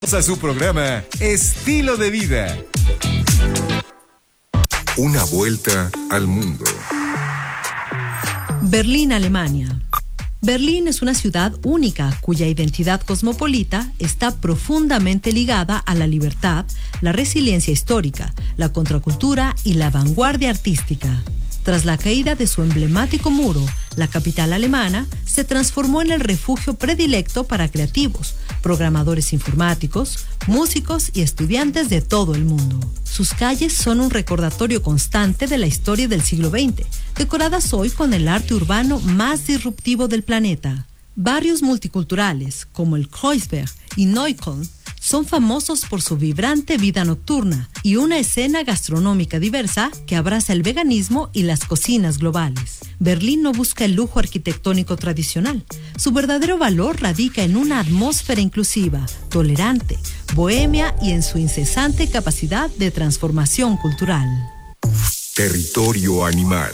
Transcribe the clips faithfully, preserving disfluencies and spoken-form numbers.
A su programa Estilo de Vida. Una vuelta al mundo. Berlín, Alemania. Berlín es una ciudad única cuya identidad cosmopolita está profundamente ligada a la libertad, la resiliencia histórica, la contracultura y la vanguardia artística. Tras la caída de su emblemático muro, la capital alemana se transformó en el refugio predilecto para creativos, programadores informáticos, músicos y estudiantes de todo el mundo. Sus calles son un recordatorio constante de la historia del siglo veinte, decoradas hoy con el arte urbano más disruptivo del planeta. Barrios multiculturales, como el Kreuzberg y Neukölln, son famosos por su vibrante vida nocturna y una escena gastronómica diversa que abraza el veganismo y las cocinas globales. Berlín no busca el lujo arquitectónico tradicional. Su verdadero valor radica en una atmósfera inclusiva, tolerante, bohemia y en su incesante capacidad de transformación cultural. Territorio animal.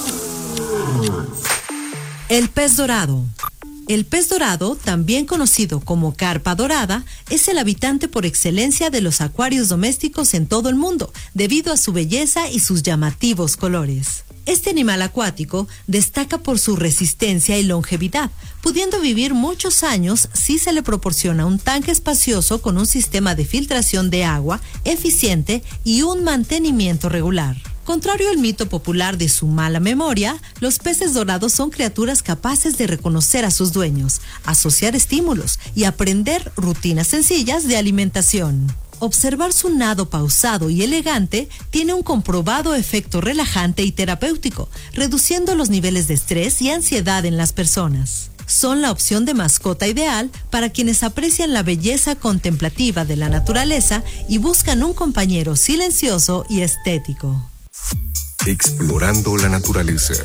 El pez dorado. El pez dorado, también conocido como carpa dorada, es el habitante por excelencia de los acuarios domésticos en todo el mundo, debido a su belleza y sus llamativos colores. Este animal acuático destaca por su resistencia y longevidad, pudiendo vivir muchos años si se le proporciona un tanque espacioso con un sistema de filtración de agua eficiente y un mantenimiento regular. Contrario al mito popular de su mala memoria, los peces dorados son criaturas capaces de reconocer a sus dueños, asociar estímulos y aprender rutinas sencillas de alimentación. Observar su nado pausado y elegante tiene un comprobado efecto relajante y terapéutico, reduciendo los niveles de estrés y ansiedad en las personas. Son la opción de mascota ideal para quienes aprecian la belleza contemplativa de la naturaleza y buscan un compañero silencioso y estético. Explorando la naturaleza.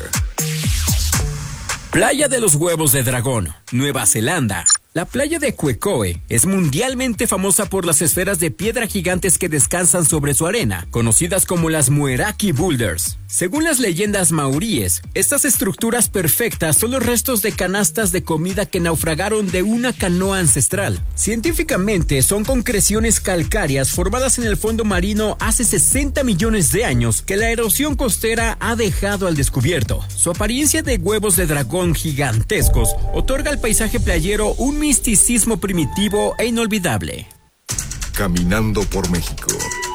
Playa de los Huevos de Dragón, Nueva Zelanda. La playa de Quecoe es mundialmente famosa por las esferas de piedra gigantes que descansan sobre su arena, conocidas como las Mueraki Boulders. Según las leyendas maoríes, estas estructuras perfectas son los restos de canastas de comida que naufragaron de una canoa ancestral. Científicamente, son concreciones calcáreas formadas en el fondo marino hace sesenta millones de años que la erosión costera ha dejado al descubierto. Su apariencia de huevos de dragón gigantescos otorga al paisaje playero un misticismo primitivo e inolvidable. Caminando por México.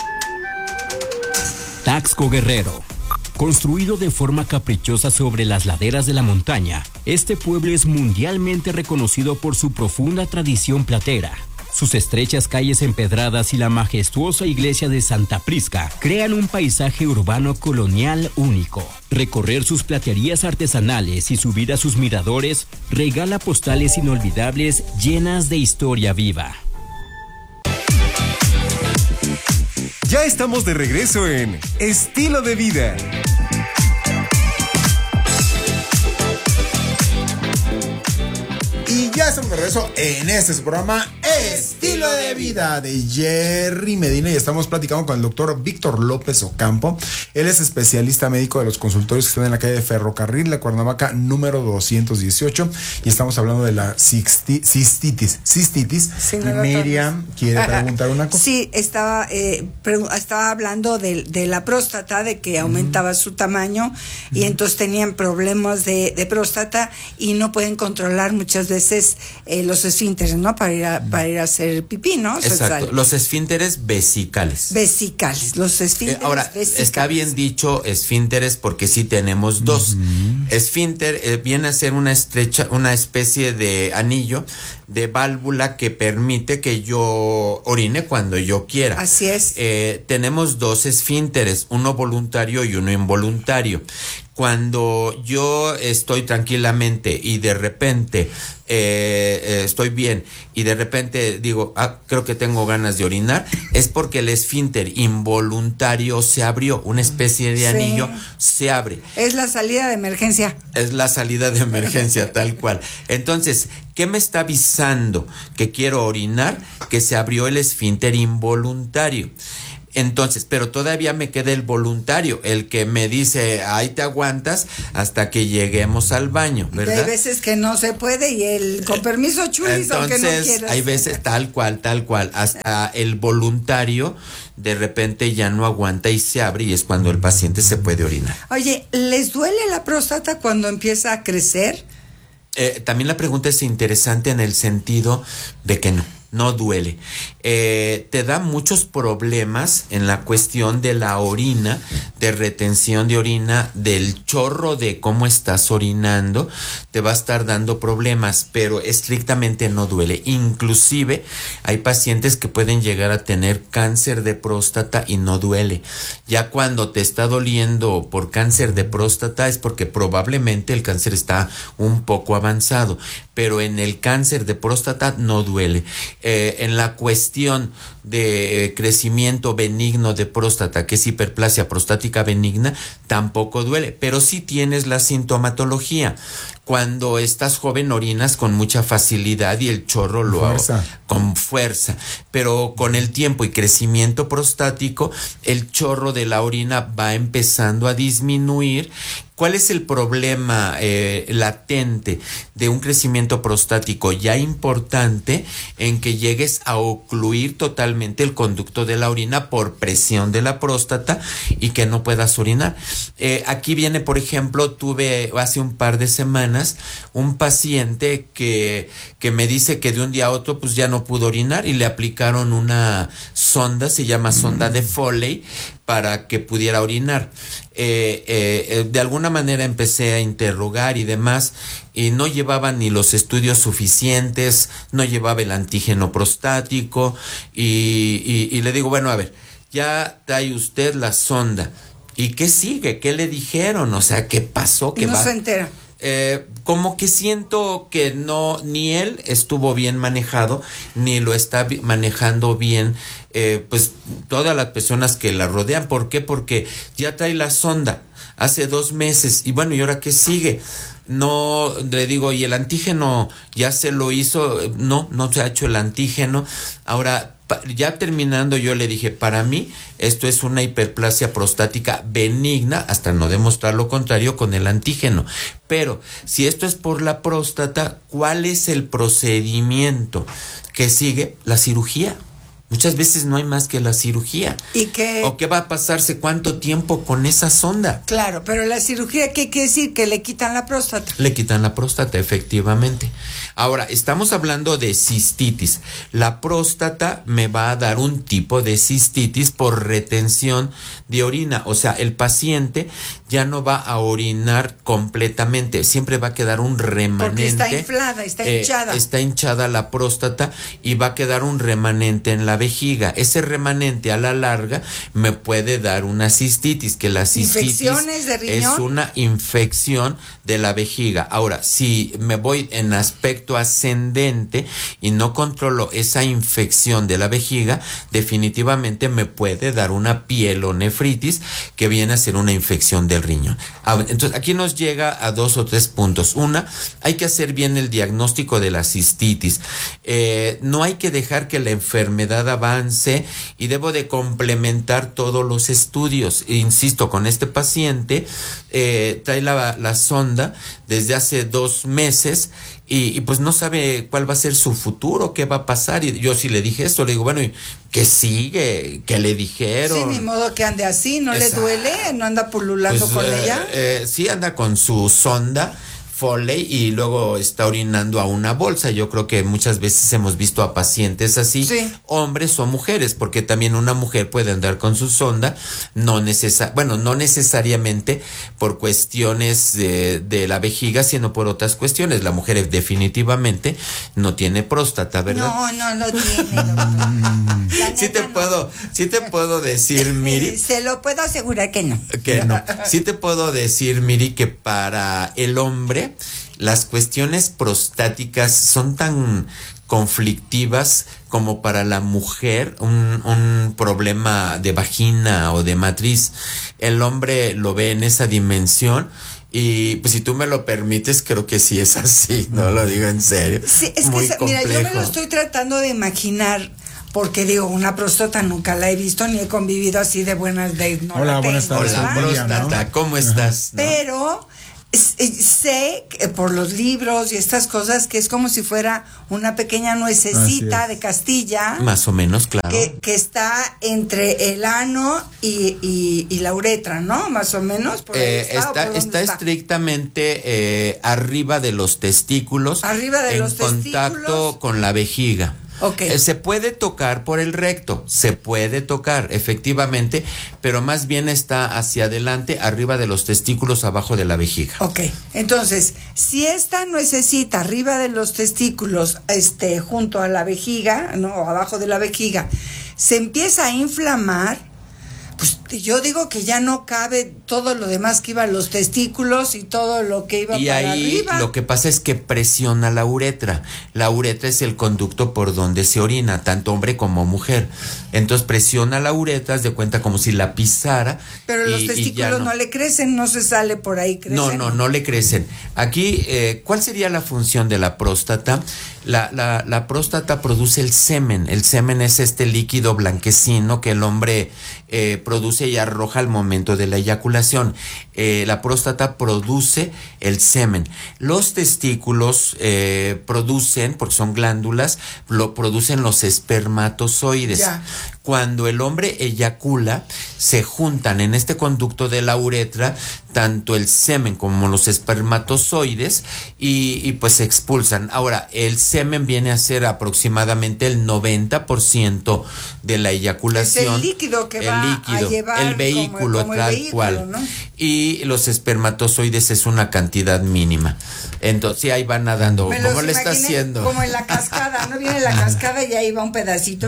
Taxco Guerrero. Construido de forma caprichosa sobre las laderas de la montaña, este pueblo es mundialmente reconocido por su profunda tradición platera. Sus estrechas calles empedradas y la majestuosa iglesia de Santa Prisca crean un paisaje urbano colonial único. Recorrer sus platerías artesanales y subir a sus miradores regala postales inolvidables llenas de historia viva. Ya estamos de regreso en Estilo de Vida. Y ya estamos de regreso en este programa Estilo de Vida de Jerry Medina y estamos platicando con el doctor Víctor López Ocampo. Él es especialista médico de los consultorios que están en la calle de Ferrocarril, la Cuernavaca número doscientos dieciocho, y estamos hablando de la cisti- cistitis. Cistitis. Sí, y no, Miriam quiere preguntar una cosa. Sí, estaba, eh, pre- estaba hablando de, de la próstata, de que aumentaba uh-huh. su tamaño uh-huh. y entonces tenían problemas de, de próstata y no pueden controlar muchas veces eh, los esfínteres, ¿no? Para ir a, para ir a hacer pipí, ¿no? Exacto, los esfínteres vesicales. Vesicales, los esfínteres eh, Ahora, vesicales. Está bien dicho esfínteres porque sí tenemos dos. Uh-huh. Esfínter eh, viene a ser una estrecha, una especie de anillo de válvula que permite que yo orine cuando yo quiera. Así es. Eh, tenemos dos esfínteres, uno voluntario y uno involuntario. Cuando yo estoy tranquilamente y de repente eh, eh, estoy bien y de repente digo, ah, creo que tengo ganas de orinar, es porque el esfínter involuntario se abrió, una especie de anillo sí. se abre. Es la salida de emergencia. Es la salida de emergencia, tal cual. Entonces, ¿qué me está avisando que quiero orinar? Que se abrió el esfínter involuntario. Entonces, pero todavía me queda el voluntario, el que me dice, ahí te aguantas hasta que lleguemos al baño, ¿verdad? Hay veces que no se puede y el con permiso chulis, aunque no Entonces, quieras. hay veces tal cual, tal cual, hasta el voluntario de repente ya no aguanta y se abre y es cuando el paciente se puede orinar. Oye, ¿les duele la próstata cuando empieza a crecer? Eh, también la pregunta es interesante en el sentido de que no, no duele. Eh, te da muchos problemas en la cuestión de la orina, de retención de orina, del chorro de cómo estás orinando, te va a estar dando problemas, pero estrictamente no duele. Inclusive hay pacientes que pueden llegar a tener cáncer de próstata y no duele. Ya cuando te está doliendo por cáncer de próstata es porque probablemente el cáncer está un poco avanzado, pero en el cáncer de próstata no duele. Eh, en la cuestión de eh, crecimiento benigno de próstata, que es hiperplasia prostática benigna, tampoco duele, pero sí tienes la sintomatología. Cuando estás joven orinas con mucha facilidad y el chorro lo Fuerza. con fuerza, pero con el tiempo y crecimiento prostático, el chorro de la orina va empezando a disminuir. ¿Cuál es el problema eh, latente de un crecimiento prostático ya importante? En que llegues a ocluir totalmente el conducto de la orina por presión de la próstata y que no puedas orinar. Eh, aquí viene, por ejemplo, tuve hace un par de semanas un paciente que, que me dice que de un día a otro pues ya no pudo orinar y le aplicaron una sonda, se llama sonda de Foley, para que pudiera orinar. Eh, eh, de alguna manera empecé a interrogar y demás, y no llevaba ni los estudios suficientes, no llevaba el antígeno prostático, y, y, y le digo, bueno, a ver, ya trae usted la sonda, ¿y qué sigue? ¿Qué le dijeron? O sea, ¿qué pasó? ¿Qué no va? se entera. Eh, como que siento que no, ni él estuvo bien manejado, ni lo está bi- manejando bien, eh, pues todas las personas que la rodean. ¿Por qué? Porque ya trae la sonda hace dos meses y bueno, ¿y ahora qué sigue? No, le digo, ¿y el antígeno ya se lo hizo? No, no se ha hecho el antígeno. Ahora, ya terminando, yo le dije, para mí esto es una hiperplasia prostática benigna, hasta no demostrar lo contrario con el antígeno. Pero si esto es por la próstata, ¿cuál es el procedimiento que sigue? La cirugía. Muchas veces no hay más que la cirugía. ¿Y qué? ¿O qué va a pasarse? ¿Cuánto tiempo con esa sonda? Claro, pero la cirugía, ¿qué quiere decir? Que le quitan la próstata. Le quitan la próstata, efectivamente. Ahora, estamos hablando de cistitis. La próstata me va a dar un tipo de cistitis por retención de orina. O sea, el paciente ya no va a orinar completamente. Siempre va a quedar un remanente. Porque está inflada, está eh, hinchada. Está hinchada la próstata y va a quedar un remanente en la vejiga. Ese remanente a la larga me puede dar una cistitis, que la cistitis ¿Infecciones de riñón? es una infección de la vejiga. Ahora, si me voy en aspecto ascendente y no controlo esa infección de la vejiga, definitivamente me puede dar una pielonefritis, que viene a ser una infección del riñón. Entonces, aquí nos llega a dos o tres puntos. Una, hay que hacer bien el diagnóstico de la cistitis. Eh, no hay que dejar que la enfermedad avance y debo de complementar todos los estudios. Insisto, con este paciente eh, trae la, la sonda desde hace dos meses y, y pues no sabe cuál va a ser su futuro, qué va a pasar. Y yo sí le dije esto, le digo, bueno, ¿qué sigue? ¿Qué le dijeron? Sí, ni modo que ande así, ¿no Esa, le duele? ¿No anda pululando pues, con eh, ella? Eh, sí, anda con su sonda Foley y luego está orinando a una bolsa. Yo creo que muchas veces hemos visto a pacientes así, sí, hombres o mujeres, porque también una mujer puede andar con su sonda, no necesa- bueno, no necesariamente por cuestiones de, de la vejiga, sino por otras cuestiones. La mujer definitivamente no tiene próstata, ¿verdad? No, no lo tiene, doctor. Sí te no. puedo, sí te puedo decir, Miri. Se lo puedo asegurar que no. Que no. Sí te puedo decir, Miri, que para el hombre las cuestiones prostáticas son tan conflictivas como para la mujer un, un problema de vagina o de matriz. El hombre lo ve en esa dimensión y pues si tú me lo permites, creo que sí es así, no lo digo en serio. Sí, es Muy que, mira, yo me complejo. lo estoy tratando de imaginar porque digo, una próstata nunca la he visto ni he convivido así de buenas de no Hola, la buenas tengo, tardes. Hola, ¿verdad? próstata, ¿cómo estás? ¿No? Pero sé que por los libros y estas cosas que es como si fuera una pequeña nuececita de Castilla. Más o menos, claro. Que, que está entre el ano y, y, y la uretra, ¿no? Más o menos. Por ahí Eh, está, está, ¿o por dónde está está? estrictamente eh, arriba de los testículos. Arriba de en los contacto testículos. con la vejiga. Okay. Eh, se puede tocar por el recto, se puede tocar, efectivamente, pero más bien está hacia adelante, arriba de los testículos, abajo de la vejiga. Ok, entonces, si esta nuececita arriba de los testículos, este, junto a la vejiga, no, o abajo de la vejiga, se empieza a inflamar, pues yo digo que ya no cabe todo lo demás que iba a los testículos y todo lo que iba Y para ahí arriba. lo que pasa es que presiona la uretra. La uretra es el conducto por donde se orina, tanto hombre como mujer. Entonces presiona la uretra, haz de cuenta como si la pisara. Pero los y- y testículos ya no. no. le crecen, no se sale por ahí creciendo. No, no, no le crecen. Aquí, eh, ¿cuál sería la función de la próstata? La, la, la próstata produce el semen. El semen es este líquido blanquecino que el hombre eh, produce y arroja al momento de la eyaculación. Eh, la próstata produce el semen. Los testículos eh, producen, porque son glándulas, lo producen los espermatozoides. Ya. Cuando el hombre eyacula, se juntan en este conducto de la uretra tanto el semen como los espermatozoides y, y pues se expulsan. Ahora, el semen viene a ser aproximadamente el noventa por ciento de la eyaculación. Es el líquido que el va líquido, a llevar el vehículo, como- como el tal vehículo, cual. ¿no? Y los espermatozoides es una cantidad mínima. Entonces, sí, ahí va nadando. Me ¿Cómo los le está imaginé haciendo? Como en la cascada, ¿no? Viene la cascada y ahí va un pedacito.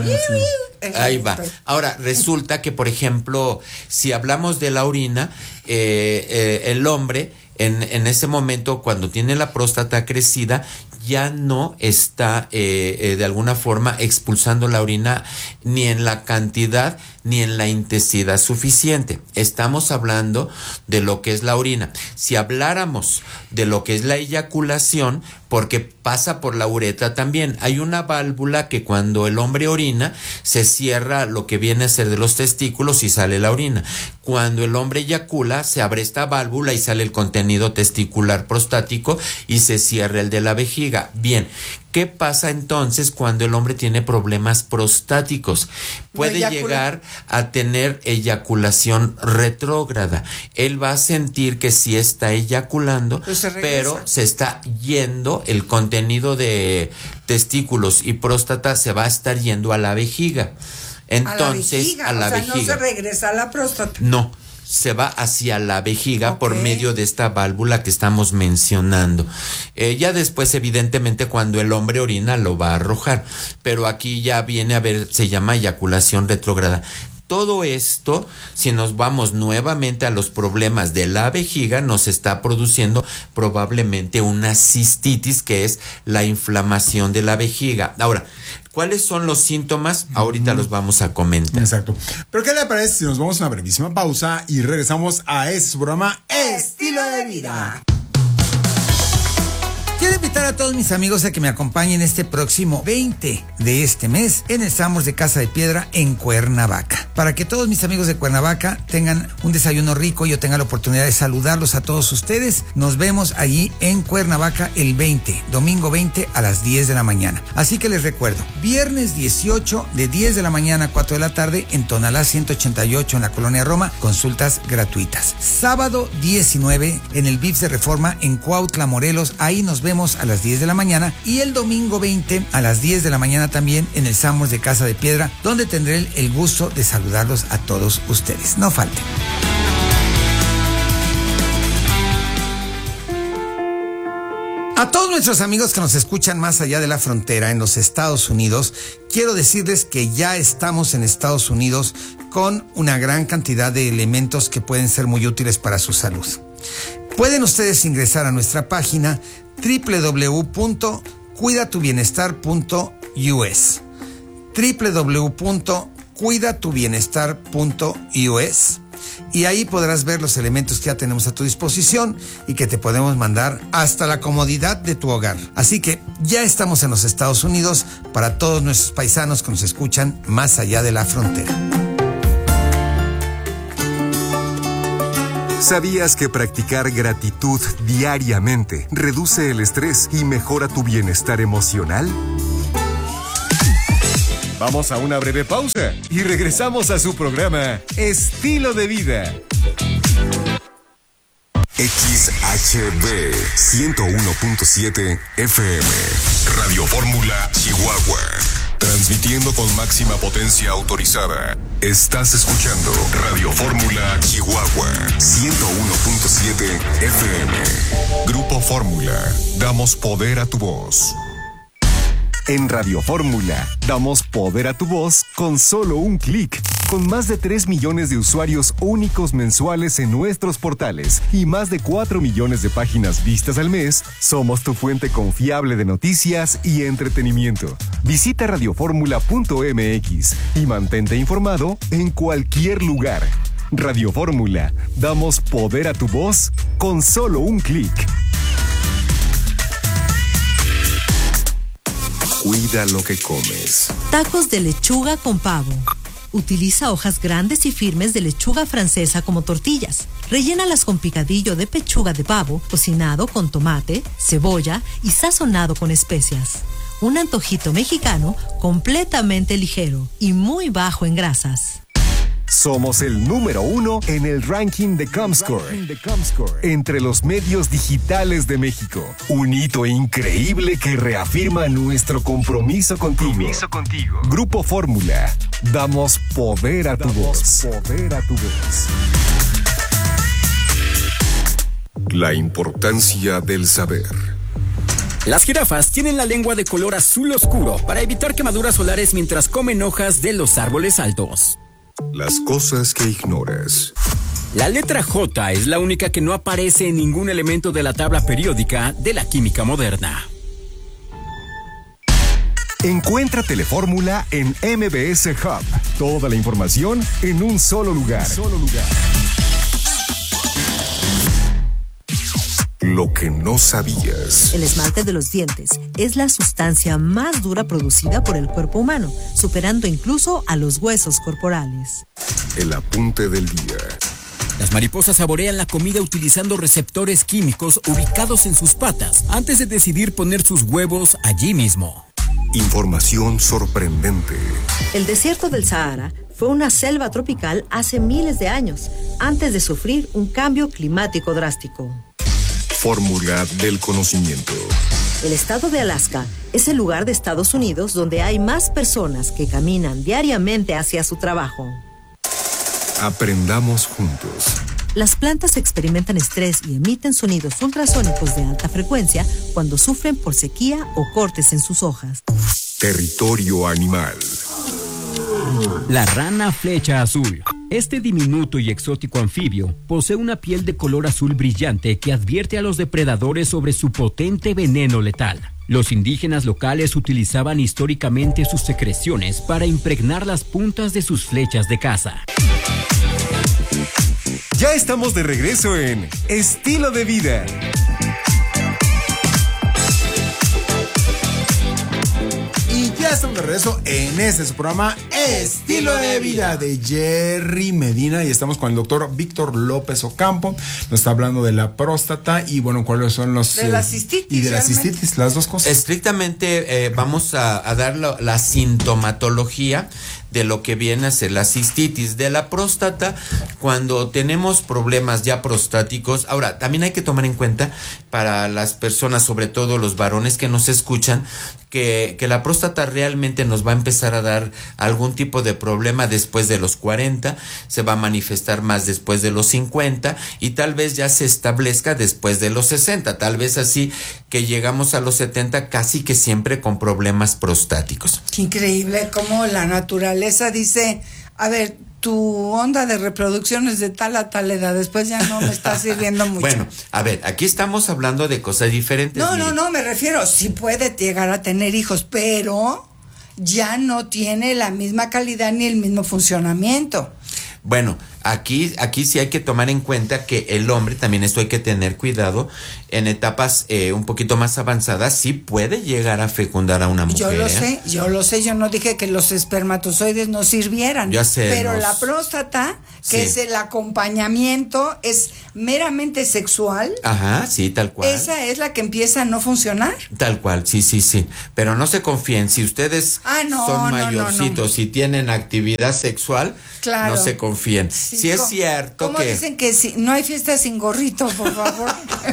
Ahí va. Ahora, resulta que, por ejemplo, si hablamos de la orina, eh, eh, el hombre, en, en ese momento, cuando tiene la próstata crecida, ya no está eh, eh, de alguna forma expulsando la orina ni en la cantidad ni en la intensidad suficiente. Estamos hablando de lo que es la orina. Si habláramos de lo que es la eyaculación, porque pasa por la uretra también, hay una válvula que cuando el hombre orina se cierra lo que viene a ser de los testículos y sale la orina. Cuando el hombre eyacula se abre esta válvula y sale el contenido testicular prostático y se cierra el de la vejiga. Bien, ¿qué pasa entonces cuando el hombre tiene problemas prostáticos? Puede No eyacula. llegar a tener eyaculación retrógrada. Él va a sentir que sí está eyaculando, Pues se regresa. pero se está yendo el contenido de testículos y próstata, se va a estar yendo a la vejiga. Entonces, a la vejiga, o sea, no se regresa a la próstata. no, se va hacia la vejiga Ok. por medio de esta válvula que estamos mencionando. Eh, ya después, evidentemente, cuando el hombre orina lo va a arrojar, pero aquí ya viene a ver, se llama eyaculación retrógrada. Todo esto, si nos vamos nuevamente a los problemas de la vejiga, nos está produciendo probablemente una cistitis, que es la inflamación de la vejiga. Ahora, ¿cuáles son los síntomas? Ahorita los vamos a comentar. Exacto. Pero ¿qué le parece si nos vamos a una brevísima pausa y regresamos a este su programa Estilo de Vida? Quiero invitar a todos mis amigos a que me acompañen este próximo veinte de este mes en el Samos de Casa de Piedra en Cuernavaca. Para que todos mis amigos de Cuernavaca tengan un desayuno rico y yo tenga la oportunidad de saludarlos a todos ustedes, nos vemos allí en Cuernavaca el veinte, domingo veinte a las diez de la mañana. Así que les recuerdo, viernes dieciocho de diez de la mañana a cuatro de la tarde en Tonalá ciento ochenta y ocho en la Colonia Roma, consultas gratuitas. Sábado diecinueve en el V I P S de Reforma en Cuautla, Morelos, ahí nos vemos a las diez de la mañana, y el domingo veinte a las diez de la mañana también en el Samos de Casa de Piedra, donde tendré el, el gusto de saludarlos a todos ustedes. No falten. A todos nuestros amigos que nos escuchan más allá de la frontera en los Estados Unidos, quiero decirles que ya estamos en Estados Unidos con una gran cantidad de elementos que pueden ser muy útiles para su salud. Pueden ustedes ingresar a nuestra página doble u doble u doble u punto cuida tu bienestar punto u s doble u doble u doble u punto cuida tu bienestar punto u s y ahí podrás ver los elementos que ya tenemos a tu disposición y que te podemos mandar hasta la comodidad de tu hogar. Así que ya estamos en los Estados Unidos para todos nuestros paisanos que nos escuchan más allá de la frontera. ¿Sabías que practicar gratitud diariamente reduce el estrés y mejora tu bienestar emocional? Vamos a una breve pausa y regresamos a su programa Estilo de Vida. X H B ciento uno punto siete F M, Radio Fórmula Chihuahua. Transmitiendo con máxima potencia autorizada. Estás escuchando Radio Fórmula Chihuahua ciento uno punto siete F M. Grupo Fórmula. Damos poder a tu voz. En Radio Fórmula, damos poder a tu voz con solo un clic. Con más de tres millones de usuarios únicos mensuales en nuestros portales y más de cuatro millones de páginas vistas al mes, somos tu fuente confiable de noticias y entretenimiento. Visita radioformula punto m x y mantente informado en cualquier lugar. Radio Fórmula, damos poder a tu voz con solo un clic. Cuida lo que comes. Tacos de lechuga con pavo. Utiliza hojas grandes y firmes de lechuga francesa como tortillas. Rellénalas con picadillo de pechuga de pavo, cocinado con tomate, cebolla y sazonado con especias. Un antojito mexicano completamente ligero y muy bajo en grasas. Somos el número uno en el ranking de Comscore, entre los medios digitales de México. Un hito increíble que reafirma nuestro compromiso contigo. Compromiso contigo. Grupo Fórmula. Damos poder a tu voz. Poder a tu voz. La importancia del saber. Las jirafas tienen la lengua de color azul oscuro para evitar quemaduras solares mientras comen hojas de los árboles altos. Las cosas que ignoras. La letra J es la única que no aparece en ningún elemento de la tabla periódica de la química moderna. Encuentra Telefórmula en M B S Hub. Toda la información en un solo lugar. Solo lugar. Lo que no sabías. El esmalte de los dientes es la sustancia más dura producida por el cuerpo humano, superando incluso a los huesos corporales. El apunte del día. Las mariposas saborean la comida utilizando receptores químicos ubicados en sus patas antes de decidir poner sus huevos allí mismo. Información sorprendente. El desierto del Sahara fue una selva tropical hace miles de años, antes de sufrir un cambio climático drástico. Fórmula del conocimiento. El estado de Alaska es el lugar de Estados Unidos donde hay más personas que caminan diariamente hacia su trabajo. Aprendamos juntos. Las plantas experimentan estrés y emiten sonidos ultrasónicos de alta frecuencia cuando sufren por sequía o cortes en sus hojas. Territorio animal. La rana flecha azul. Este diminuto y exótico anfibio posee una piel de color azul brillante que advierte a los depredadores sobre su potente veneno letal. Los indígenas locales utilizaban históricamente sus secreciones para impregnar las puntas de sus flechas de caza. Ya estamos de regreso en Estilo de Vida. Y ya estamos de regreso en este su programa Estilo de Vida de Jerry Medina y estamos con el doctor Víctor López Ocampo. Nos está hablando de la próstata y bueno, cuáles son los... De la cistitis. Y de la realmente. cistitis, las dos cosas. Estrictamente eh, vamos a, a dar la, la sintomatología de lo que viene a ser la cistitis de la próstata cuando tenemos problemas ya prostáticos. Ahora, también hay que tomar en cuenta para las personas, sobre todo los varones que nos escuchan, que, que la próstata realmente nos va a empezar a dar algún tipo de problema después de los cuarenta, se va a manifestar más después de los cincuenta y tal vez ya se establezca después de los sesenta, tal vez así que llegamos a los setenta casi que siempre con problemas prostáticos. Qué increíble cómo la naturaleza dice, a ver, tu onda de reproducción es de tal a tal edad, después ya no me está sirviendo mucho. Bueno, a ver, aquí estamos hablando de cosas diferentes. No, Miri. no, no, me refiero, sí puede llegar a tener hijos, pero ya no tiene la misma calidad ni el mismo funcionamiento. Bueno, Aquí, aquí sí hay que tomar en cuenta que el hombre, también esto hay que tener cuidado, en etapas eh, un poquito más avanzadas sí puede llegar a fecundar a una mujer. Yo lo ¿eh? sé, yo lo sé, yo no dije que los espermatozoides no sirvieran. Ya sé, pero nos... la próstata, que sí. es el acompañamiento, es meramente sexual. Ajá, sí, tal cual. Esa es la que empieza a no funcionar. Tal cual, sí, sí, sí. Pero no se confíen, si ustedes ah, no, son no, mayorcitos no, no. y tienen actividad sexual, claro. no se confíen. Sí, si es ¿cómo, cierto ¿cómo que... dicen que si, no hay fiesta sin gorrito, por favor?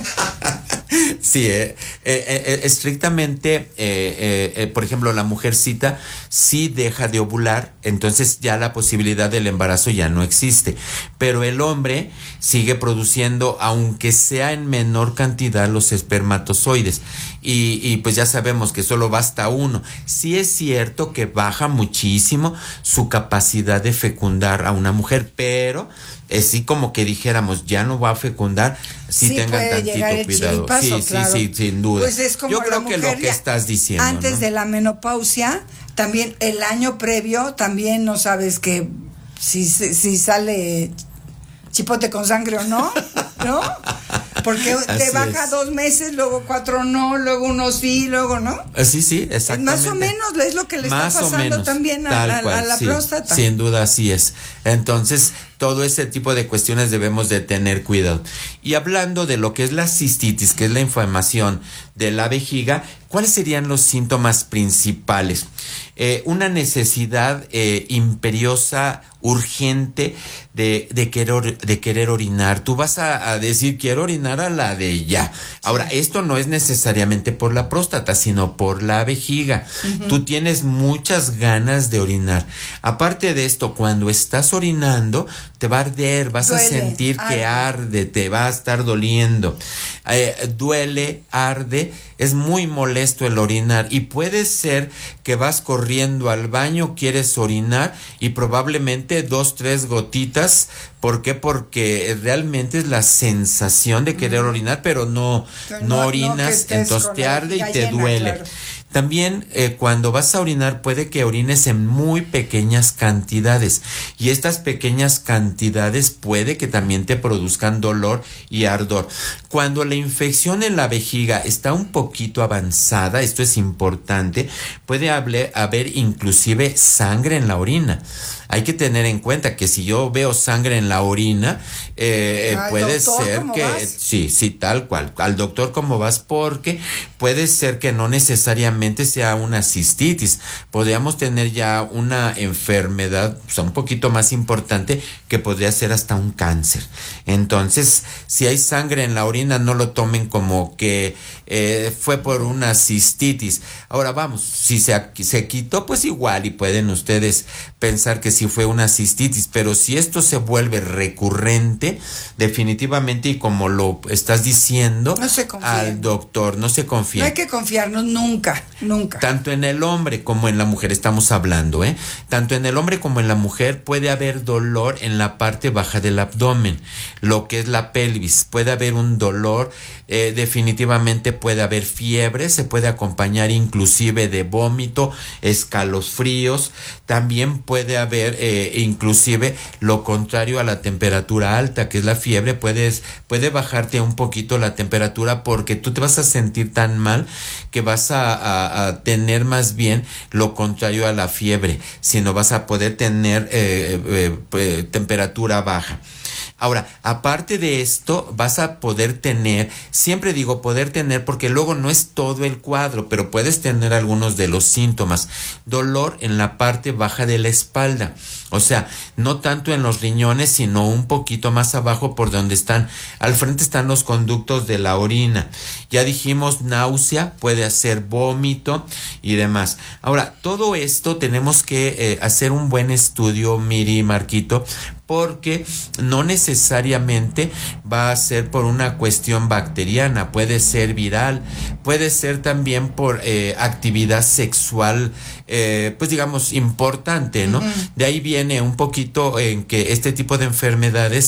Sí, eh, eh, eh, estrictamente, eh, eh, eh, por ejemplo, la mujercita sí deja de ovular, entonces ya la posibilidad del embarazo ya no existe. Pero el hombre sigue produciendo, aunque sea en menor cantidad, los espermatozoides. Y, y pues ya sabemos que solo basta uno. Sí es cierto que baja muchísimo su capacidad de fecundar a una mujer, pero... así como que dijéramos, ya no va a fecundar, sí, sí tengan tantito cuidado. Chiripazo, sí, claro. sí, sí, sin duda. Pues es como yo creo que lo que ya, estás diciendo. Antes ¿no? de la menopausia, también el año previo, también no sabes que si, si sale chipote con sangre o no, ¿no? Porque te así baja es. dos meses, luego cuatro no, luego uno sí, luego no. Sí, sí, exactamente. Más o menos es lo que le Más está pasando menos, también a, a, cual, a la sí, próstata. Sin duda, así es. Entonces, todo ese tipo de cuestiones debemos de tener cuidado. Y hablando de lo que es la cistitis, que es la inflamación de la vejiga, ¿cuáles serían los síntomas principales? Eh, una necesidad eh, imperiosa, urgente de, de, querer, de querer orinar. Tú vas a, a decir, quiero orinar a la de ya. Ahora, esto no es necesariamente por la próstata, sino por la vejiga. Uh-huh. Tú tienes muchas ganas de orinar. Aparte de esto, cuando estás orinando, te va a arder, vas duele, a sentir arde. que arde, te va a estar doliendo. Eh, duele, arde, es muy molesto el orinar y puede ser que vas corriendo al baño, quieres orinar y probablemente dos, tres gotitas. ¿Por qué? Porque realmente es la sensación de querer orinar, pero no, no, no orinas, no entonces te arde y te duele. Claro. También eh, cuando vas a orinar puede que orines en muy pequeñas cantidades y estas pequeñas cantidades puede que también te produzcan dolor y ardor. Cuando la infección en la vejiga está un poquito avanzada, esto es importante, puede haber, haber inclusive sangre en la orina. Hay que tener en cuenta que si yo veo sangre en la orina, eh, Ay, puede doctor, ser que, vas? sí, sí, tal cual, al doctor cómo vas, porque puede ser que no necesariamente sea una cistitis, podríamos tener ya una enfermedad, o sea, un poquito más importante, que podría ser hasta un cáncer. Entonces, si hay sangre en la orina, no lo tomen como que eh, fue por una cistitis. Ahora vamos, si se, se quitó, pues igual, y pueden ustedes pensar que sí fue una cistitis, pero si esto se vuelve recurrente, definitivamente, y como lo estás diciendo, no se al doctor, no se confía. No hay que confiarnos nunca, nunca. Tanto en el hombre como en la mujer estamos hablando, ¿eh? Tanto en el hombre como en la mujer puede haber dolor en la parte baja del abdomen, lo que es la pelvis, puede haber un dolor, eh, definitivamente puede haber fiebre, se puede acompañar inclusive de vómito, escalofríos, también puede haber eh, inclusive lo contrario a la temperatura alta, que es la fiebre, puedes, puede bajarte un poquito la temperatura porque tú te vas a sentir tan mal que vas a, a, a tener más bien lo contrario a la fiebre, sino vas a poder tener eh, eh, eh, temperatura baja. Ahora, aparte de esto, vas a poder tener, siempre digo poder tener porque luego no es todo el cuadro, pero puedes tener algunos de los síntomas. Dolor en la parte baja de la espalda, o sea, no tanto en los riñones, sino un poquito más abajo por donde están, al frente están los conductos de la orina. Ya dijimos náusea, puede hacer vómito y demás. Ahora, todo esto tenemos que eh, hacer un buen estudio, Miri y Marquito, porque no necesariamente va a ser por una cuestión bacteriana, puede ser viral, puede ser también por eh, actividad sexual, eh, pues digamos importante, ¿no? Uh-huh. De ahí viene un poquito en que este tipo de enfermedades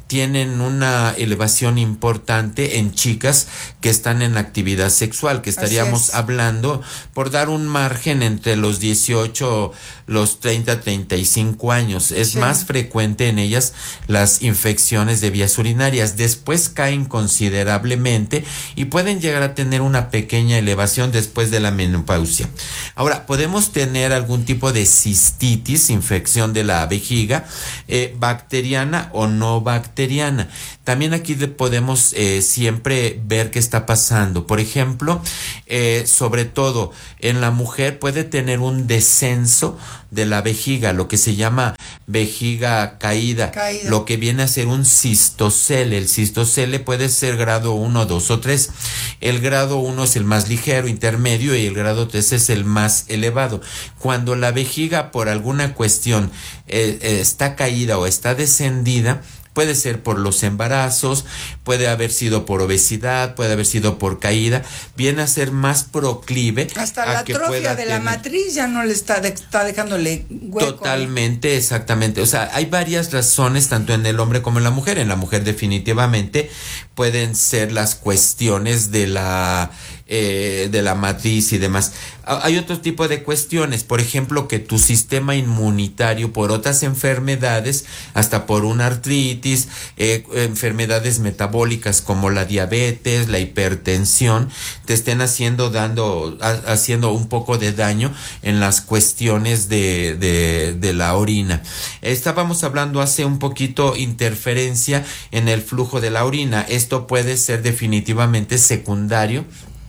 tienen una elevación importante en chicas que están en actividad sexual, que estaríamos hablando, por dar un margen, entre los dieciocho, los treinta, treinta y cinco años. Es sí. más frecuente en ellas las infecciones de vías urinarias. Después caen considerablemente y pueden llegar a tener una pequeña elevación después de la menopausia. Ahora, podemos tener algún tipo de cistitis, infección de la vejiga, eh, bacteriana o no bacteriana. También aquí podemos eh, siempre ver qué está pasando. Por ejemplo, eh, sobre todo en la mujer puede tener un descenso de la vejiga, lo que se llama vejiga caída, caída. Lo que viene a ser un cistocele. El cistocele puede ser grado uno, dos o tres. El grado uno es el más ligero, intermedio, y el grado tres es el más elevado. Cuando la vejiga por alguna cuestión eh, eh, está caída o está descendida, puede ser por los embarazos, puede haber sido por obesidad, puede haber sido por caída, viene a ser más proclive. Hasta la atrofia de la matriz ya no le está, de, está dejándole hueco. Totalmente, exactamente. O sea, hay varias razones, tanto en el hombre como en la mujer. En la mujer definitivamente pueden ser las cuestiones de la eh, de la matriz y demás. Hay otro tipo de cuestiones, por ejemplo, que tu sistema inmunitario por otras enfermedades, hasta por una artritis, eh, enfermedades metabólicas como la diabetes, la hipertensión, te estén haciendo dando ha, haciendo un poco de daño en las cuestiones de, de, de la orina. Estábamos hablando hace un poquito interferencia en el flujo de la orina. Esto puede ser definitivamente secundario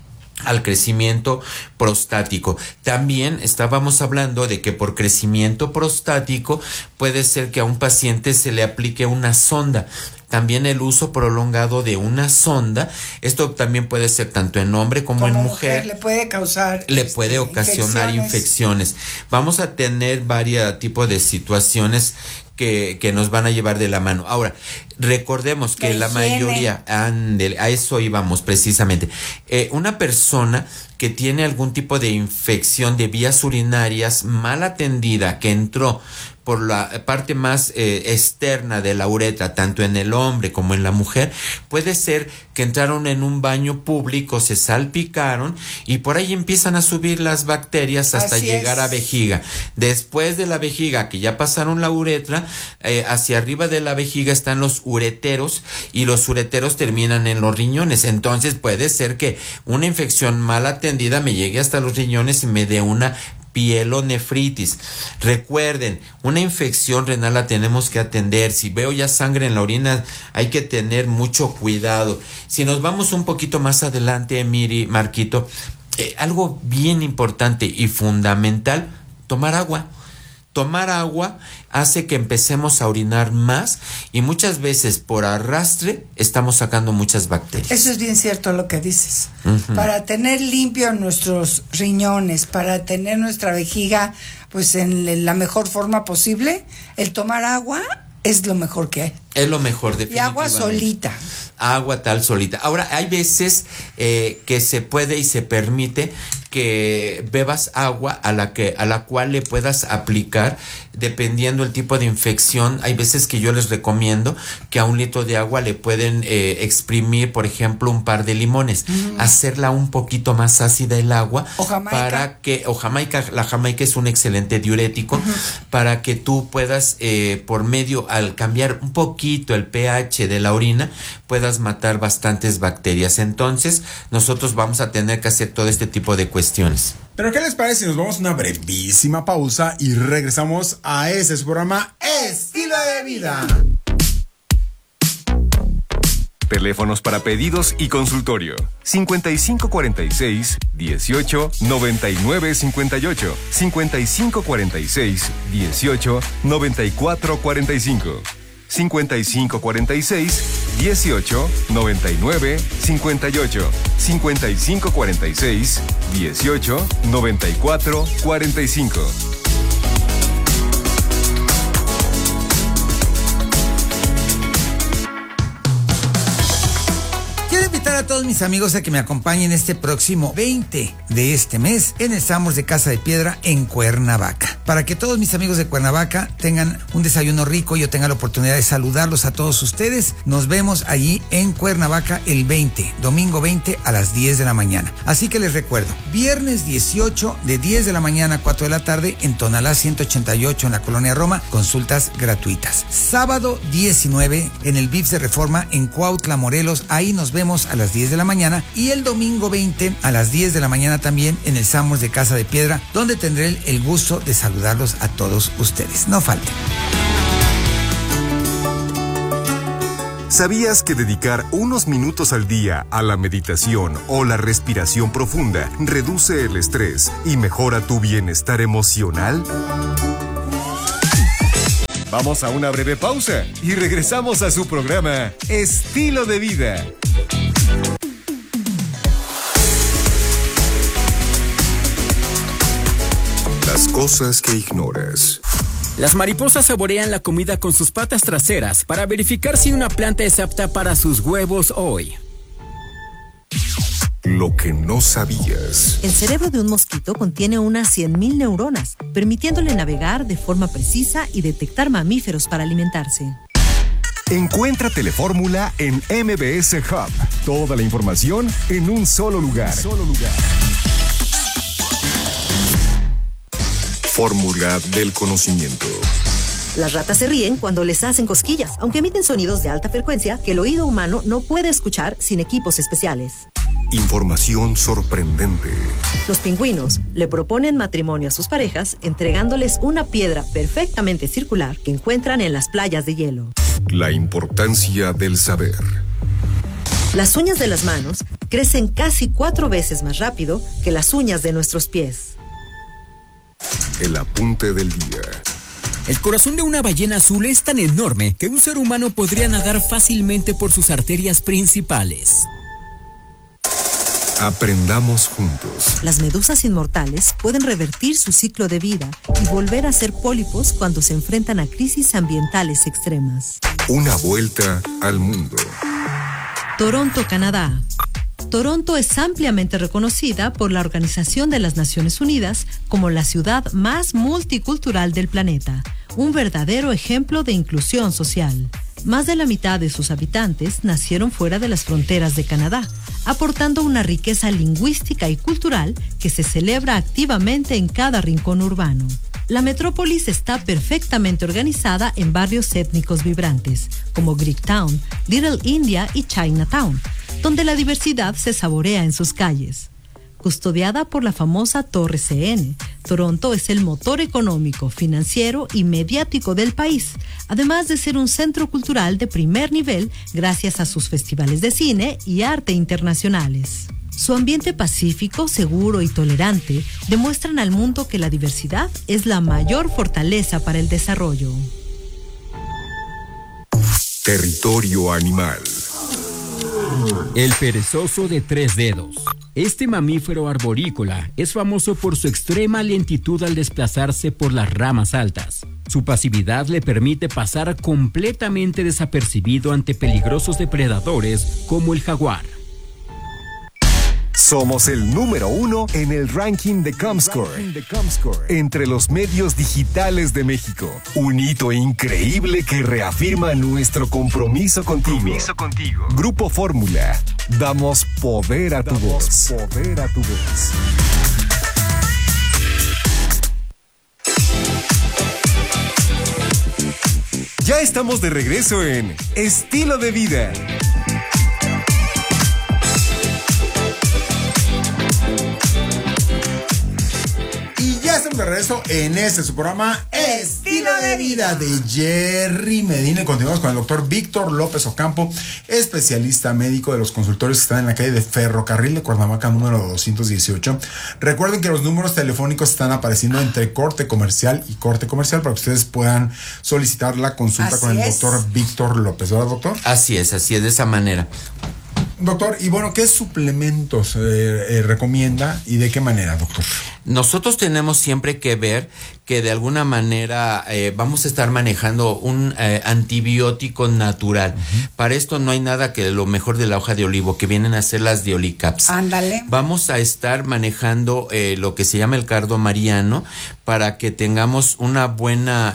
al crecimiento prostático. También estábamos hablando de que por crecimiento prostático puede ser que a un paciente se le aplique una sonda. También el uso prolongado de una sonda, esto también puede ser tanto en hombre como, como en mujer, mujer. Le puede causar, le este, puede ocasionar infecciones. infecciones. Vamos a tener varios tipos de situaciones que, que nos van a llevar de la mano. Ahora, recordemos que la, la mayoría, ande, a eso íbamos precisamente. Eh, una persona que tiene algún tipo de infección de vías urinarias mal atendida, que entró por la parte más eh, externa de la uretra, tanto en el hombre como en la mujer, puede ser que entraron en un baño público, se salpicaron y por ahí empiezan a subir las bacterias hasta Así llegar es. a vejiga. Después de la vejiga, que ya pasaron la uretra, eh, hacia arriba de la vejiga están los ureteros y los ureteros terminan en los riñones. Entonces puede ser que una infección mal atendida me llegue hasta los riñones y me dé una pielonefritis. Recuerden, una infección renal la tenemos que atender. Si veo ya sangre en la orina, hay que tener mucho cuidado. Si nos vamos un poquito más adelante, Miri, Marquito, eh, algo bien importante y fundamental, tomar agua. Tomar agua hace que empecemos a orinar más y muchas veces por arrastre estamos sacando muchas bacterias. Eso es bien cierto lo que dices. Uh-huh. Para tener limpio nuestros riñones, para tener nuestra vejiga pues en la mejor forma posible, el tomar agua es lo mejor que hay. Es lo mejor, definitivamente. Y agua solita. Agua tal solita. Ahora, hay veces eh, que se puede y se permite que bebas agua a la que a la cual le puedas aplicar, dependiendo el tipo de infección. Hay veces que yo les recomiendo que a un litro de agua le pueden eh, exprimir, por ejemplo, un par de limones, mm. hacerla un poquito más ácida el agua, o jamaica. para que o jamaica, la jamaica es un excelente diurético, uh-huh. para que tú puedas eh, por medio, al cambiar un poquito el pH de la orina, puedas matar bastantes bacterias. Entonces, nosotros vamos a tener que hacer todo este tipo de cuestiones. Pero ¿qué les parece si nos vamos a una brevísima pausa y regresamos a ese su programa Estilo de Vida? Teléfonos para pedidos y consultorio: cincuenta y cinco cuarenta y seis, dieciocho, noventa y nueve cincuenta y ocho, cincuenta y cinco cuarenta y seis, dieciocho, noventa y cuatro cuarenta y cinco, cincuenta y cinco cuarenta y seis, dieciocho, noventa y nueve cincuenta y ocho, cincuenta y cinco cuarenta y seis, dieciocho, noventa y cuatro cuarenta y cinco. Quiero invitar a todos todos mis amigos a que me acompañen este próximo veinte de este mes en Estamos de Casa de Piedra en Cuernavaca. Para que todos mis amigos de Cuernavaca tengan un desayuno rico y yo tenga la oportunidad de saludarlos a todos ustedes, nos vemos allí en Cuernavaca el veinte, domingo veinte a las diez de la mañana. Así que les recuerdo, viernes dieciocho de diez de la mañana a cuatro de la tarde en Tonalá ciento ochenta y ocho en la Colonia Roma, consultas gratuitas. Sábado diecinueve en el V I P S de Reforma en Cuautla, Morelos, ahí nos vemos a las diez de la mañana, y el domingo veinte a las diez de la mañana también en el Samos de Casa de Piedra, donde tendré el gusto de saludarlos a todos ustedes. No falten. ¿Sabías que dedicar unos minutos al día a la meditación o la respiración profunda reduce el estrés y mejora tu bienestar emocional? Vamos a una breve pausa y regresamos a su programa Estilo de Vida. Las cosas que ignoras. Las mariposas saborean la comida con sus patas traseras para verificar si una planta es apta para sus huevos hoy. Lo que no sabías. El cerebro de un mosquito contiene unas cien mil neuronas, permitiéndole navegar de forma precisa y detectar mamíferos para alimentarse. Encuentra Telefórmula en M B S Hub. Toda la información en un solo lugar. Solo lugar. Fórmula del conocimiento. Las ratas se ríen cuando les hacen cosquillas, aunque emiten sonidos de alta frecuencia que el oído humano no puede escuchar sin equipos especiales. Información sorprendente. Los pingüinos le proponen matrimonio a sus parejas entregándoles una piedra perfectamente circular que encuentran en las playas de hielo. La importancia del saber. Las uñas de las manos crecen casi cuatro veces más rápido que las uñas de nuestros pies. El apunte del día. El corazón de una ballena azul es tan enorme que un ser humano podría nadar fácilmente por sus arterias principales. Aprendamos juntos. Las medusas inmortales pueden revertir su ciclo de vida y volver a ser pólipos cuando se enfrentan a crisis ambientales extremas. Una vuelta al mundo. Toronto, Canadá. Toronto es ampliamente reconocida por la Organización de las Naciones Unidas como la ciudad más multicultural del planeta, un verdadero ejemplo de inclusión social. Más de la mitad de sus habitantes nacieron fuera de las fronteras de Canadá, aportando una riqueza lingüística y cultural que se celebra activamente en cada rincón urbano. La metrópolis está perfectamente organizada en barrios étnicos vibrantes, como Greektown, Little India y Chinatown, donde la diversidad se saborea en sus calles. Custodiada por la famosa Torre C N, Toronto es el motor económico, financiero y mediático del país, además de ser un centro cultural de primer nivel gracias a sus festivales de cine y arte internacionales. Su ambiente pacífico, seguro y tolerante demuestran al mundo que la diversidad es la mayor fortaleza para el desarrollo. Territorio animal. El perezoso de tres dedos. Este mamífero arborícola es famoso por su extrema lentitud al desplazarse por las ramas altas. Su pasividad le permite pasar completamente desapercibido ante peligrosos depredadores como el jaguar. Somos el número uno en el ranking de Comscore, entre los medios digitales de México. Un hito increíble que reafirma nuestro compromiso contigo. Compromiso contigo. Grupo Fórmula. Damos poder a tu voz. Poder a tu voz. Ya estamos de regreso en Estilo de Vida. Estamos de regreso en este su programa Estilo de Vida de Jerry Medina. Y continuamos con el doctor Víctor López Ocampo, especialista médico de los consultorios que están en la calle de Ferrocarril de Cuernavaca, número doscientos dieciocho. Recuerden que los números telefónicos están apareciendo entre corte comercial y corte comercial para que ustedes puedan solicitar la consulta Así con el es. doctor Víctor López, ¿verdad, doctor? Así es, así es, de esa manera. Doctor, y bueno, ¿qué suplementos eh, eh, recomienda y de qué manera, doctor? nosotros tenemos siempre que ver que de alguna manera eh, vamos a estar manejando un eh, antibiótico natural. Uh-huh. Para esto no hay nada que lo mejor de la hoja de olivo, que vienen a ser las Diolicaps. Ándale. Vamos a estar manejando eh, lo que se llama el cardo mariano para que tengamos una buena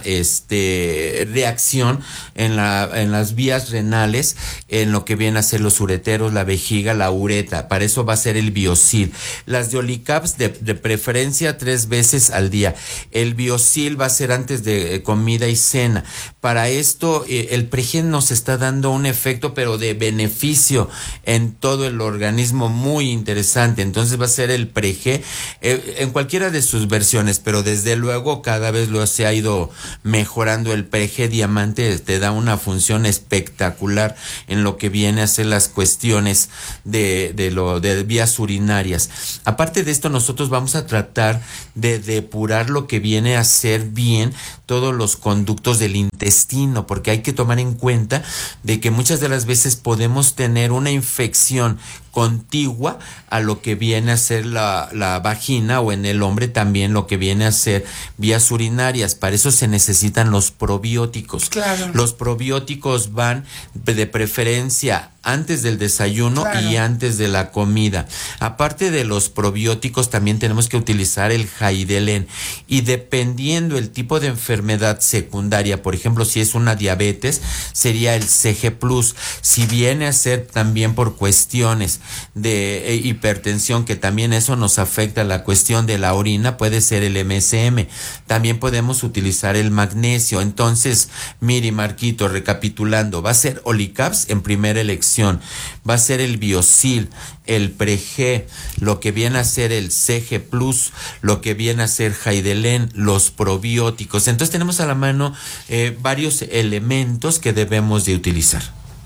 este, reacción en, la, en las vías renales, en lo que viene a ser los ureteros, la vejiga, la ureta. Para eso va a ser el Biosil. Las Diolicaps de, de preferencia tres veces al día. El Biosil va a ser antes de comida y cena. Para esto eh, el Pregen nos está dando un efecto pero de beneficio en todo el organismo muy interesante. Entonces va a ser el Pregen eh, en cualquiera de sus versiones, pero desde luego cada vez lo se ha ido mejorando. El Pregen Diamante te da una función espectacular en lo que viene a ser las cuestiones de, de lo de vías urinarias. Aparte de esto, nosotros vamos a tratar de depurar lo que viene a ser bien todos los conductos del intestino, porque hay que tomar en cuenta de que muchas de las veces podemos tener una infección contigua a lo que viene a ser la, la vagina, o en el hombre también lo que viene a ser vías urinarias. Para eso se necesitan los probióticos. Claro. Los probióticos van de preferencia antes del desayuno, claro, y antes de la comida. Aparte de los probióticos, también tenemos que utilizar el Jaidelen, y dependiendo el tipo de enfermedad secundaria, por ejemplo, si es una diabetes, sería el C G plus. Si viene a ser también por cuestiones de eh, hipertensión, que también eso nos afecta la cuestión de la orina, puede ser el M S M. También podemos utilizar el magnesio. Entonces, Miri, Marquito, recapitulando, va a ser Olicaps en primera elección, va a ser el Biosil, el Pregen, lo que viene a ser el C G plus, lo que viene a ser Jaidelen, los probióticos. Entonces tenemos a la mano eh, varios elementos que debemos de utilizar.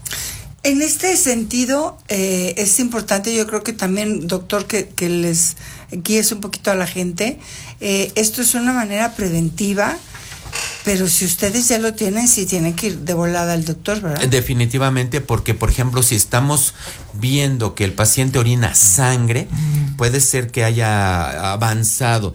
En este sentido, eh, es importante, yo creo que también, doctor, que, que les guíes un poquito a la gente. Eh, esto es una manera preventiva, pero si ustedes ya lo tienen, sí tienen que ir de volada al doctor, ¿verdad? Definitivamente, porque, por ejemplo, si estamos viendo que el paciente orina sangre, puede ser que haya avanzado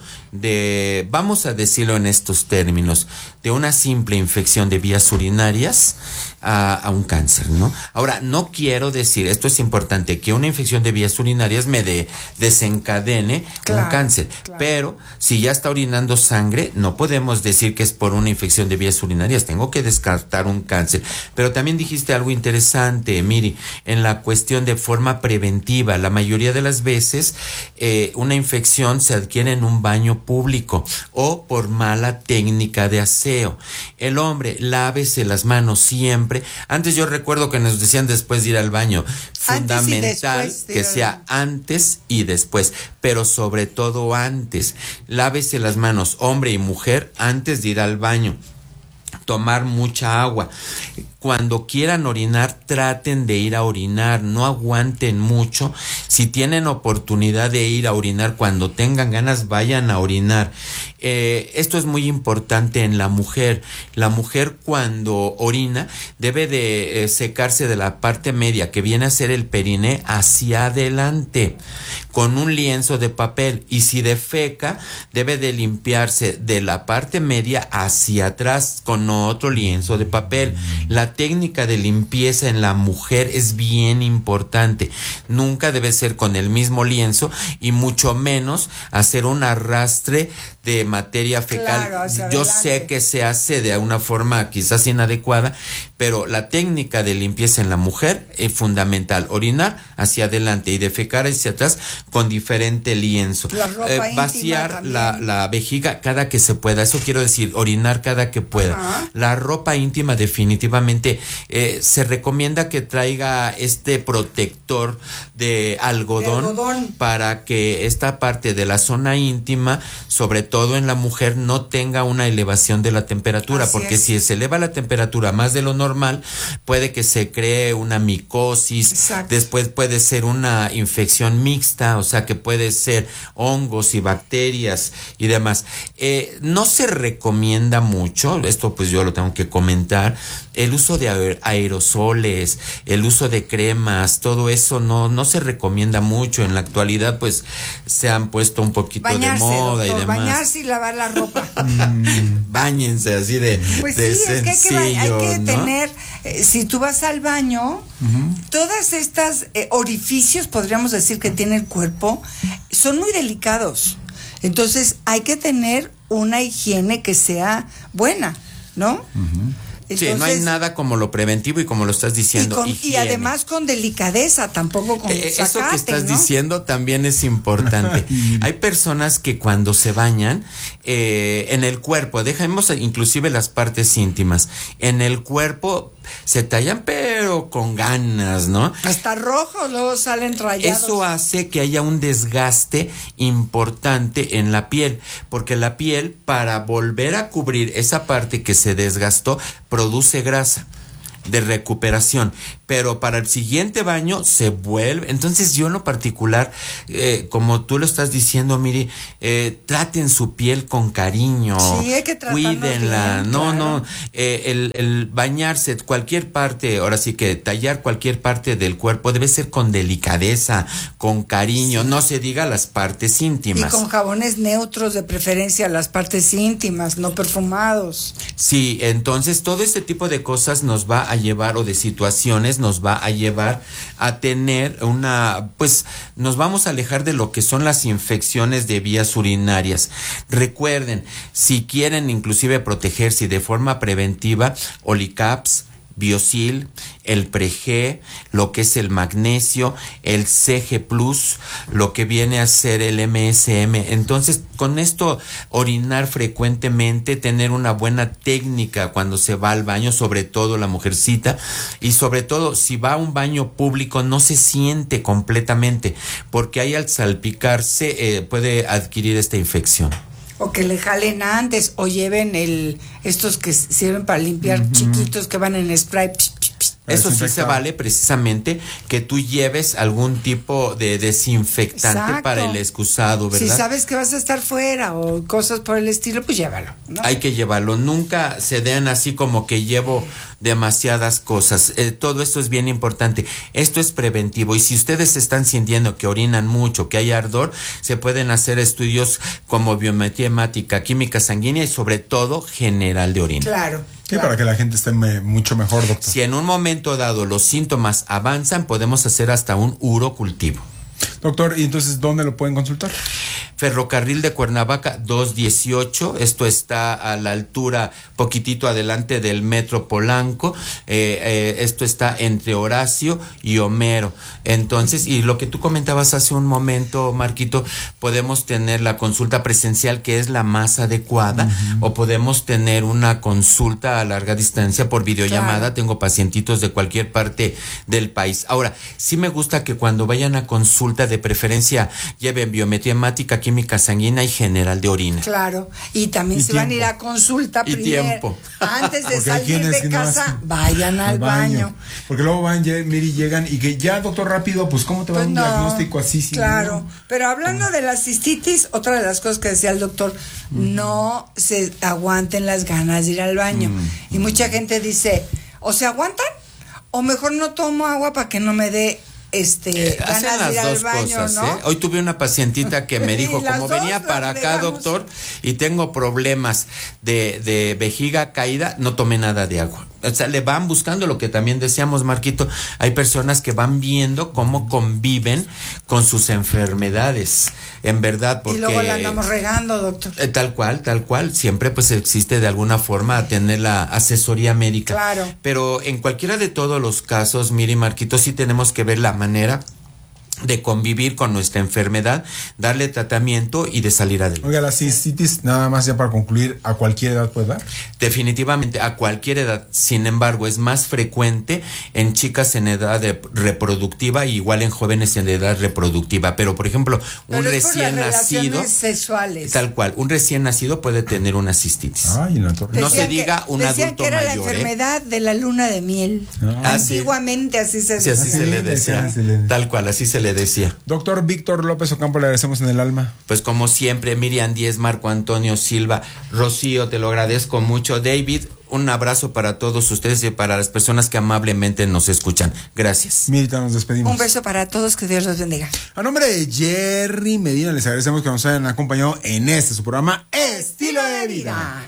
de, vamos a decirlo en estos términos, de una simple infección de vías urinarias a, a un cáncer, ¿no? Ahora, no quiero decir, esto es importante, que una infección de vías urinarias me de, desencadene claro, un cáncer, claro, pero si ya está orinando sangre, no podemos decir que es por una infección de vías urinarias, tengo que descartar un cáncer. Pero también dijiste algo interesante, Miri, en la cuestión de forma preventiva. La mayoría de las veces eh, una infección se adquiere en un baño público o por mala técnica de aseo. El hombre, lávese las manos siempre. Antes yo recuerdo que nos decían después de ir al baño, fundamental que sea antes y después, pero sobre todo antes. Lávese las manos, hombre y mujer, antes de ir al baño. Tomar mucha agua. Cuando quieran orinar, traten de ir a orinar, no aguanten mucho. Si tienen oportunidad de ir a orinar, cuando tengan ganas, vayan a orinar. Eh, esto es muy importante en la mujer. La mujer, cuando orina, debe de eh, secarse de la parte media, que viene a ser el periné, hacia adelante, con un lienzo de papel. Y si defeca, debe de limpiarse de la parte media hacia atrás con otro lienzo de papel. La técnica de limpieza en la mujer es bien importante. Nunca debe ser con el mismo lienzo, y mucho menos hacer un arrastre de materia fecal. Claro, yo adelante. sé que se hace de una forma quizás inadecuada, pero la técnica de limpieza en la mujer es fundamental. Orinar hacia adelante y defecar hacia atrás con diferente lienzo. La ropa eh, vaciar la, la vejiga cada que se pueda. Eso quiero decir, orinar cada que pueda. Ajá. La ropa íntima definitivamente eh, se recomienda que traiga este protector de algodón, de algodón para que esta parte de la zona íntima, sobre todo en la mujer, no tenga una elevación de la temperatura. Así porque es. Si se eleva la temperatura más de lo normal, puede que se cree una micosis. Exacto. Después puede ser una infección mixta, o sea que puede ser hongos y bacterias y demás. Eh, no se recomienda mucho, esto pues yo lo tengo que comentar, el uso de aerosoles, el uso de cremas, todo eso no, no se recomienda mucho. En la actualidad, pues, se han puesto un poquito bañarse, de moda, doctor, y demás. Bañarse y lavar la ropa. Báñense así de, pues de sí, sencillo, es que hay que, hay que ¿no? tener, eh, si tú vas al baño, uh-huh. todas estas eh, orificios, podríamos decir, que tiene el cuerpo, son muy delicados. Entonces, hay que tener una higiene que sea buena, ¿no? Uh-huh. Entonces, sí, no hay nada como lo preventivo y como lo estás diciendo. Y, con, y además con delicadeza, tampoco con eh, sacate, eso que estás ¿no? diciendo también es importante. Hay personas que cuando se bañan, eh, en el cuerpo, dejemos inclusive las partes íntimas, en el cuerpo se tallan pero con ganas, ¿no? Hasta rojos luego salen rayados. Eso hace que haya un desgaste importante en la piel, porque la piel, para volver a cubrir esa parte que se desgastó, produce grasa de recuperación, pero para el siguiente baño se vuelve. Entonces yo en lo particular, eh, como tú lo estás diciendo, Miri, eh, traten su piel con cariño, sí, hay que cuídenla, bien, no, claro. no, eh, el, el bañarse, cualquier parte, ahora sí que tallar cualquier parte del cuerpo debe ser con delicadeza, con cariño, sí. No se diga las partes íntimas. Y con jabones neutros de preferencia, las partes íntimas, no perfumados. Sí, entonces todo este tipo de cosas nos va a a llevar o de situaciones nos va a llevar a tener una, pues nos vamos a alejar de lo que son las infecciones de vías urinarias. Recuerden, si quieren inclusive protegerse de forma preventiva, Olicaps, Biosil, el Pre-G, lo que es el magnesio, el C G plus, lo que viene a ser el M S M. Entonces, con esto, orinar frecuentemente, tener una buena técnica cuando se va al baño, sobre todo la mujercita, y sobre todo, si va a un baño público, no se siente completamente, porque ahí al salpicarse eh, puede adquirir esta infección. O que le jalen antes, o lleven el estos que sirven para limpiar, uh-huh. chiquitos que van en spray. Psh, psh, psh. Eso sí se vale precisamente que tú lleves algún tipo de desinfectante. Exacto. Para el excusado, ¿verdad? Si sabes que vas a estar fuera o cosas por el estilo, pues llévalo, ¿no? Hay que llevarlo. Nunca se den así como que llevo demasiadas cosas. Eh, todo esto es bien importante. Esto es preventivo. Y si ustedes están sintiendo que orinan mucho, que hay ardor, se pueden hacer estudios como biometría hemática, química sanguínea y sobre todo general de orina. Claro. Sí, para que la gente esté me, mucho mejor, doctor. Si en un momento dado los síntomas avanzan, podemos hacer hasta un urocultivo. Doctor, ¿y entonces dónde lo pueden consultar? Ferrocarril de Cuernavaca dos dieciocho, esto está a la altura, poquitito adelante del Metro Polanco, eh, eh, esto está entre Horacio y Homero. Entonces, y lo que tú comentabas hace un momento, Marquito, podemos tener la consulta presencial, que es la más adecuada, uh-huh. o podemos tener una consulta a larga distancia por videollamada. Claro. Tengo pacientitos de cualquier parte del país. Ahora, sí me gusta que cuando vayan a consulta, de preferencia lleven biometría hemática, química sanguínea y general de orina. Claro, y también y se tiempo. Van a ir a consulta y primero, tiempo. Antes de salir de casa, no vayan al, al baño. baño. Porque luego van, Miri, llegan y que ya, doctor, rápido, pues ¿cómo te va pues un no, diagnóstico así? Sin claro, no? Pero hablando de la cistitis, otra de las cosas que decía el doctor, mm. no se aguanten las ganas de ir al baño. Mm. Y mucha gente dice, o se aguantan, o mejor no tomo agua para que no me dé Este, eh, hacen las dos baño, cosas, ¿no? ¿eh? Hoy tuve una pacientita que me dijo, como venía para acá, doctor, y tengo problemas de, de vejiga caída, no tomé nada de agua. O sea, le van buscando lo que también decíamos, Marquito. Hay personas que van viendo cómo conviven con sus enfermedades, en verdad, porque... Y luego la andamos regando, doctor. Eh, tal cual, tal cual. Siempre pues existe de alguna forma tener la asesoría médica. Claro. Pero en cualquiera de todos los casos, Miri, Marquito, sí tenemos que ver la manera de convivir con nuestra enfermedad, darle tratamiento y de salir adelante. Oiga, la cistitis, nada más ya para concluir, ¿a cualquier edad puede dar? Definitivamente, a cualquier edad. Sin embargo, es más frecuente en chicas en edad de reproductiva y igual en jóvenes en edad reproductiva. Pero, por ejemplo, un Pero recién nacido, sexuales. tal cual, un recién nacido puede tener una cistitis. Ay, no, no se diga un decían adulto que era mayor, la enfermedad ¿eh? de la luna de miel. Ah, Antiguamente así se decía. Sí, así se le decía. Sí, le... Tal cual, así se le decía. Doctor Víctor López Ocampo, le agradecemos en el alma. Pues como siempre, Miriam Díez, Marco Antonio Silva, Rocío, te lo agradezco mucho. David, Un abrazo para todos ustedes y para las personas que amablemente nos escuchan. Gracias. Mirita, nos despedimos. Un beso para todos, que Dios los bendiga. A nombre de Jerry Medina, les agradecemos que nos hayan acompañado en este su programa Estilo de Vida.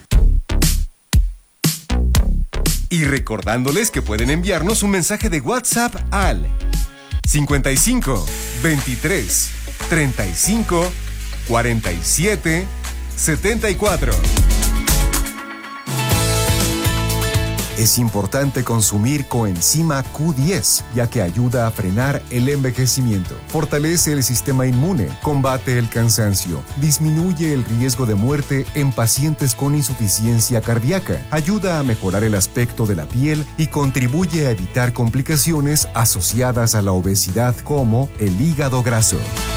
Y recordándoles que pueden enviarnos un mensaje de WhatsApp al cincuenta y cinco, veintitrés, treinta y cinco, cuarenta y siete, setenta y cuatro. Es importante consumir coenzima Q diez, ya que ayuda a frenar el envejecimiento, fortalece el sistema inmune, combate el cansancio, disminuye el riesgo de muerte en pacientes con insuficiencia cardíaca, ayuda a mejorar el aspecto de la piel y contribuye a evitar complicaciones asociadas a la obesidad como el hígado graso.